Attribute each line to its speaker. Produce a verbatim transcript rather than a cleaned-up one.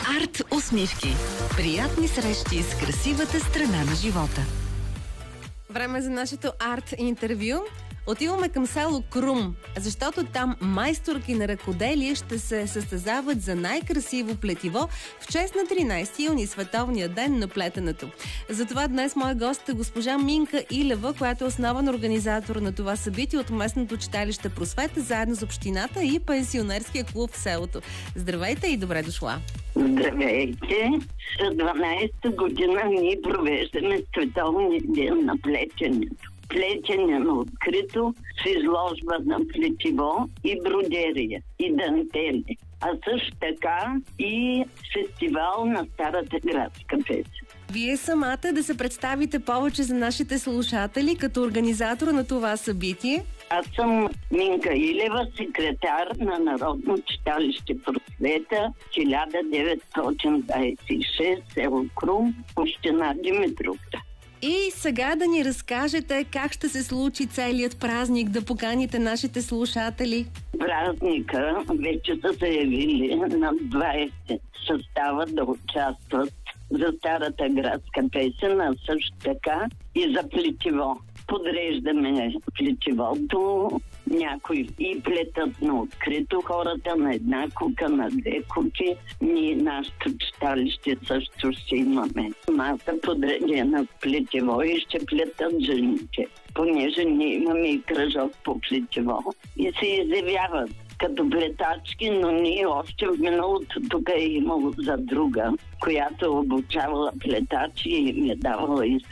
Speaker 1: Арт усмивки. Приятни срещи с красивата страна на живота.
Speaker 2: Време за нашето арт интервю. Отиваме към село Крум, защото там майсторки на ръкоделие ще се състезават за най-красиво плетиво в чест на тринайсети юни, световния ден на плетенето. Затова днес моя гост е госпожа Минка Илева, която е основен организатор на това събитие от местното читалище Просвета, заедно с общината и пенсионерския клуб в селото. Здравейте и добре дошла!
Speaker 3: Здравейте! За дванайсета година ние провеждаме Световния ден на плетенето. Плетене на открито с изложба на плетиво и бродерия и дантели. А също така и фестивал на Старата градска песен.
Speaker 2: Вие самата да се представите повече за нашите слушатели като организатор на това събитие?
Speaker 3: Аз съм Минка Илева, секретар на Народно читалище Просвета, хиляда деветстотин двайсет и шеста, село Крум, община Димитровград.
Speaker 2: И сега да ни разкажете как ще се случи целият празник, да поканите нашите слушатели.
Speaker 3: Празника вече са заявили на двайсет състава да участват за Старата градска песен, а също така и за плетиво. Подреждаме плетивото, някои и плетат на открито хората, на една кука, на две куки. Ние, нашето читалище също ще имаме маса подредена плетиво и ще плетат жените, понеже ние имаме и кръжок по плетиво и се изявяват като плетачки, но ние още в миналото тук е имало за друга, която обучавала плетачи и ми е давала и